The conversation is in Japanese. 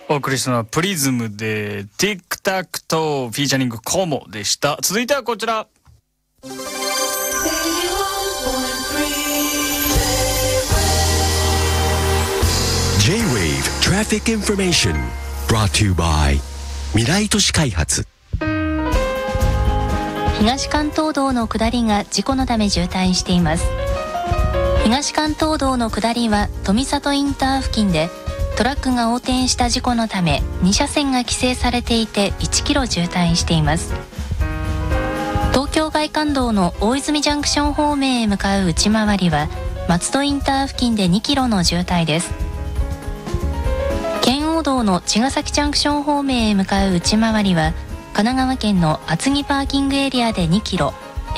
お送りしたのはプリズムでティックタックとフィーチャリングコモでした。続いてはこちら。 J-Wave Traffic Information brought to you by 未来都市開発。 東関東道の下りが事故のため渋滞しています。東関東道の下りは富里インター付近でトラックが横転した事故のため2車線が規制されていて1キロ渋滞しています。東京外環道の大泉ジャンクション方面へ向かう内回りは松戸インター付近で2キロの渋滞です。圏央道の茅ヶ崎ジャンクション方面へ向かう内回りは神奈川県の厚木パーキングエリアで2キロ、